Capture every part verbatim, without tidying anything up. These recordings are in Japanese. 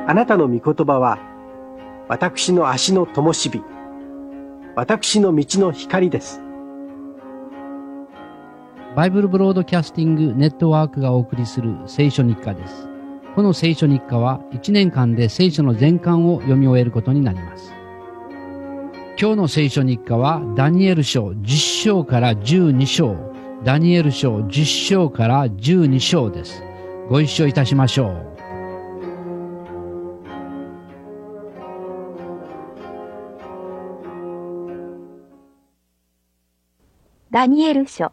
あなたの御言葉は、私の足の灯火、私の道の光です。 バイブルブロードキャスティングネットワークがお送りする聖書日課です。この聖書日課はいちねんかんで聖書の全巻を読み終えることになります。今日の聖書日課はダニエル書じゅっ章からじゅうに章、ダニエル書じゅっ章からじゅうに章です。ご一緒いたしましょう。 ダニエル書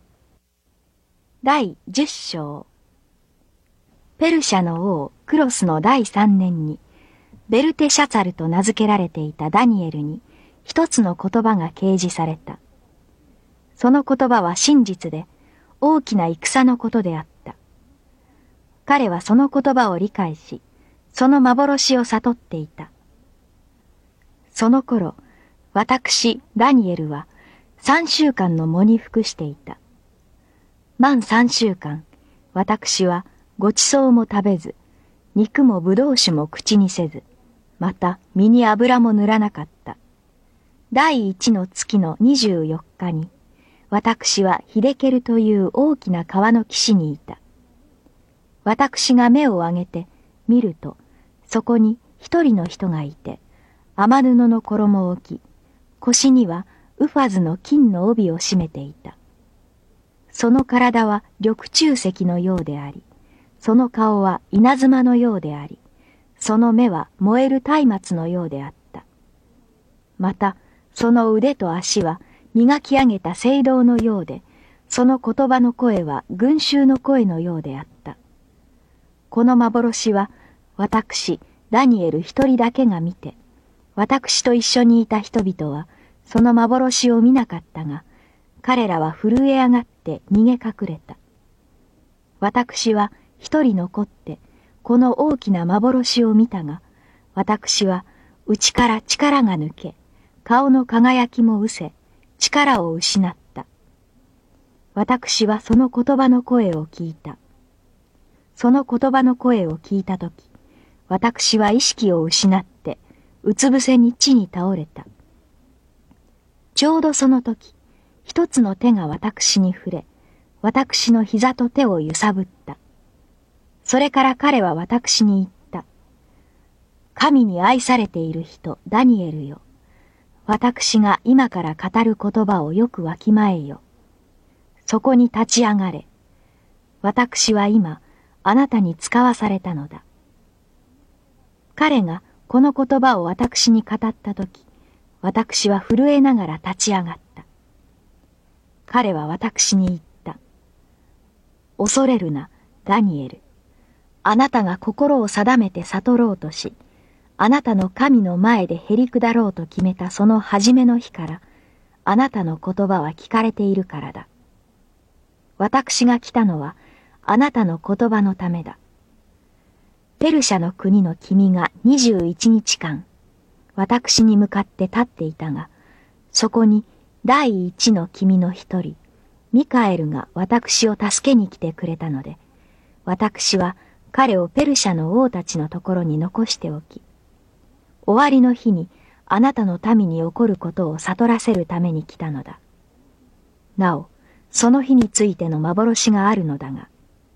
第じゅっ章。ペルシャの王クロスの第三年に、ベルテシャツァルと名付けられていたダニエルに一つの言葉が掲示された。その言葉は真実で大きな戦のことであった。彼はその言葉を理解し、その幻を悟っていた。その頃、私ダニエルは三週間の喪に服していた。満三週間、私はごちそうも食べず、肉もぶどう酒も口にせず、また身に油も塗らなかった。第一の月の二十四日に、私はヒデケルという大きな川の岸にいた。私が目を上げて見ると、そこに一人の人がいて、雨布の衣を着、腰にはウファズの金の帯を締めていた。その体は緑柱石のようであり、その顔は稲妻のようであり、その目は燃える松明のようであった。また、その腕と足は磨き上げた青銅のようで、その言葉の声は群衆の声のようであった。この幻は、私、ダニエル一人だけが見て、私と一緒にいた人々は、その幻を見なかったが、彼らは震え上がって逃げ隠れた。私は一人残って、この大きな幻を見たが、私は内から力が抜け、顔の輝きも失せ、力を失った。私はその言葉の声を聞いた。その言葉の声を聞いたとき、私は意識を失って、うつ伏せに地に倒れた。ちょうどその時、一つの手が私に触れ、私の膝と手を揺さぶった。それから彼は私に言った。神に愛されている人、ダニエルよ。私が今から語る言葉をよくわきまえよ。そこに立ち上がれ。私は今、あなたに使わされたのだ。彼がこの言葉を私に語ったとき、私は震えながら立ち上がった。彼は私に言った。恐れるな、ダニエル。あなたが心を定めて悟ろうとし、あなたの神の前でへりくだろうと決めたその初めの日から、あなたの言葉は聞かれているからだ。私が来たのは、あなたの言葉のためだ。ペルシャの国の君が二十一日間、私に向かって立っていたが、そこに第一の君の一人、ミカエルが私を助けに来てくれたので、私は彼をペルシャの王たちのところに残しておき、終わりの日にあなたの民に起こることを悟らせるために来たのだ。なお、その日についての幻があるのだが、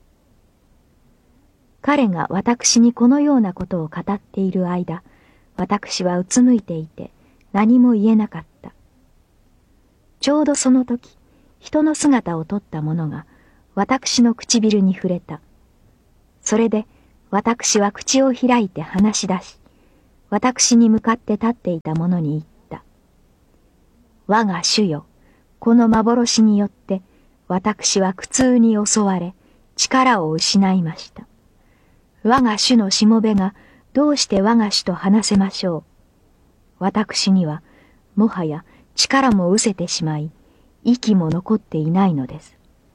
彼が私にこのようなことを語っている間、私はうつむいていて何も言えなかった。ちょうどその時、人の姿をとった者が私の唇に触れた。それで私は口を開いて話し出し、私に向かって立っていた者に言った。我が主よ、この幻によって私は苦痛に襲われ、力を失いました。我が主のしもべがどうして我が主と話せましょう。私にはもはや力も失せてしまい、息も残っていないのです。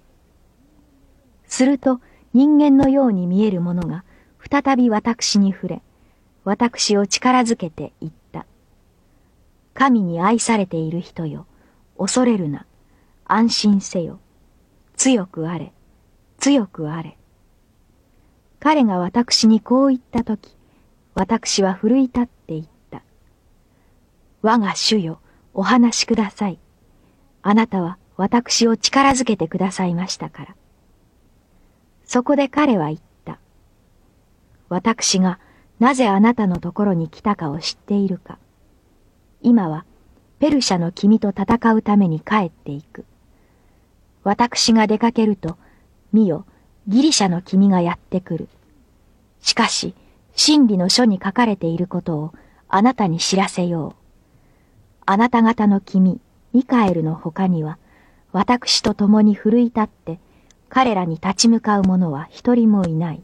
すると人間のように見えるものが再び私に触れ、私を力づけて言った。神に愛されている人よ、恐れるな、安心せよ。強くあれ、強くあれ。彼が私にこう言ったとき、 私は奮い立って言った。我が主よ、お話しください。あなたは私を力づけてくださいましたから。そこで彼は言った。私がなぜあなたのところに来たかを知っているか。今はペルシャの君と戦うために帰っていく。私が出かけると、見よ、ギリシャの君がやってくる。しかし、真理の書に書かれていることをあなたに知らせよう。あなた方の君、ミカエルの他には、私と共に奮い立って、彼らに立ち向かう者は一人もいない。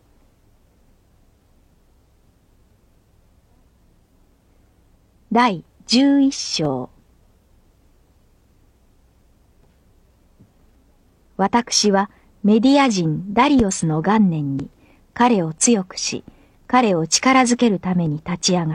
第十一章。私はメディア人ダリオスの元年に彼を強くし、彼を力づけるために立ち上がった。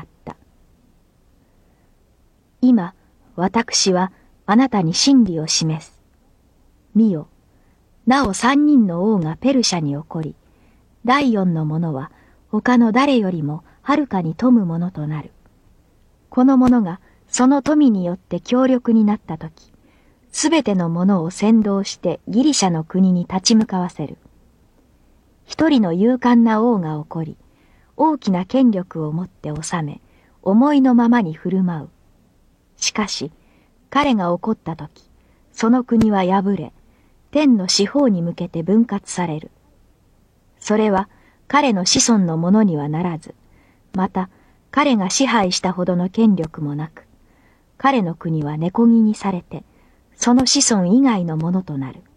今、私はあなたに真理を示す。見よ、なお三人の王がペルシャに起こり、第四の者は他の誰よりもはるかに富むものとなる。この者がその富によって強力になったとき、すべての者を先導してギリシャの国に立ち向かわせる。一人の勇敢な王が起こり、大きな権力を持って治め、思いのままに振る舞う。しかし、彼が起こったとき、その国は破れ、天の四方に向けて分割される。それは彼の子孫のものにはならず、また彼が支配したほどの権力もなく、彼の国は根こぎにされて、その子孫以外のものとなる。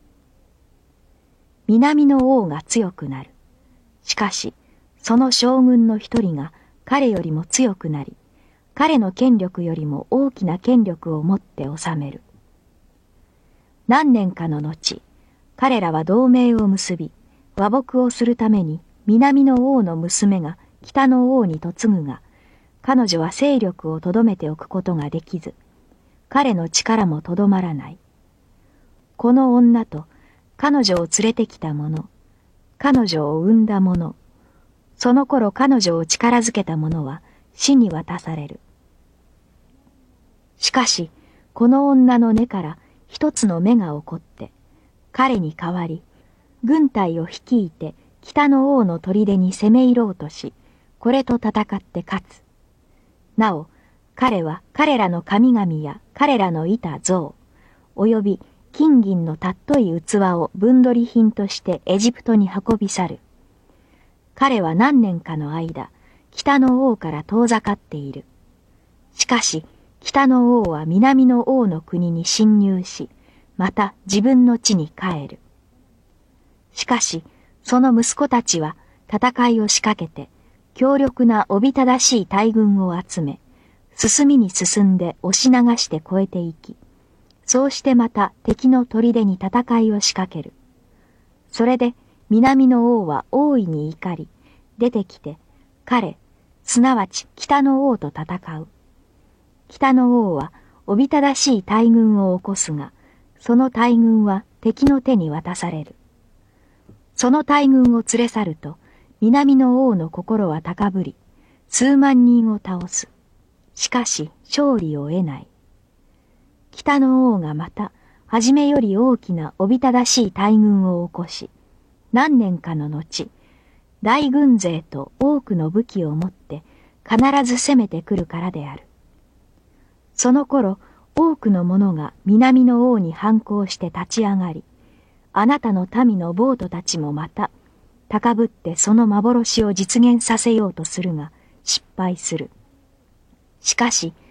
南の王が強くなる。しかし、その将軍の一人が彼よりも強くなり、彼の権力よりも大きな権力を持って治める。何年かの後、彼らは同盟を結び、和睦をするために南の王の娘が北の王に嫁ぐが、彼女は勢力をとどめておくことができず、彼の力もとどまらない。この女と彼女を連れてきた者、彼女を産んだ者、その頃彼女を力づけた者は死に渡される。しかし、この女の根から一つの芽が起こって、彼に代わり、軍隊を率いて北の王の砦に攻め入ろうとし、これと戦って勝つ。なお、彼は彼らの神々や彼らの板像、および金銀の尊い器を分取り品としてエジプトに運び去る。彼は何年かの間、北の王から遠ざかっている。しかし、北の王は南の王の国に侵入し、また自分の地に帰る。しかし、その息子たちは戦いを仕掛けて、強力なおびただしい大軍を集め、進みに進んで押し流して越えていき、そうしてまた敵の砦に戦いを仕掛ける。それで南の王は大いに怒り、出てきて、彼、すなわち北の王と戦う。北の王はおびただしい大軍を起こすが、その大軍は敵の手に渡される。その大軍を連れ去ると、南の王の心は高ぶり、数万人を倒す。しかし勝利を得ない。北の王がまた、はじめより大きなおびただしい大軍を起こし、何年かの後、大軍勢と多くの武器を持って必ず攻めてくるからである。その頃、多くの者が南の王に反抗して立ち上がり、あなたの民のボートたちもまた、高ぶってその幻を実現させようとするが、失敗する。しかし、